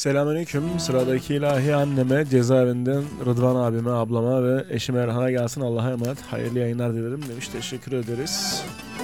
Selamünaleyküm. Sıradaki ilahi anneme, cezaevinden Rıdvan abime, ablama ve eşime Erhan'a gelsin. Allah'a emanet. Hayırlı yayınlar dilerim demiş. Teşekkür ederiz.